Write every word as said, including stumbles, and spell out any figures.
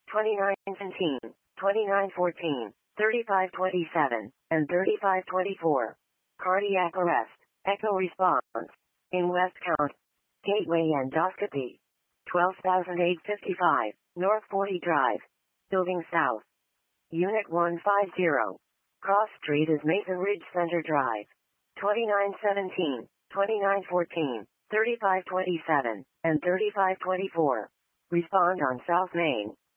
twenty-nine seventeen, twenty-nine fourteen, thirty-five twenty-seven, and thirty-five twenty-four. Cardiac arrest, echo response. In West Count. Gateway endoscopy. twelve thousand eight hundred fifty-five, North forty Drive. Building South. Unit one fifty. Cross Street is Mason Ridge Center Drive. twenty-nine seventeen, twenty-nine fourteen, thirty-five twenty-seven, and thirty-five twenty-four. Respond on South Main.